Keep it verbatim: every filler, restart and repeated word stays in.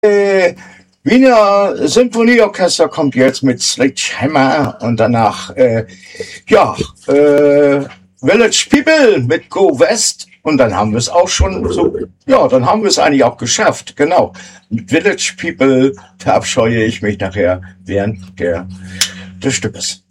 Äh, Wiener Symphonieorchester kommt jetzt mit Sledgehammer und danach, äh, ja, äh, Village People mit Go West und dann haben wir es auch schon so, ja, dann haben wir es eigentlich auch geschafft, genau. Mit Village People verabscheue ich mich nachher während der, des Stückes.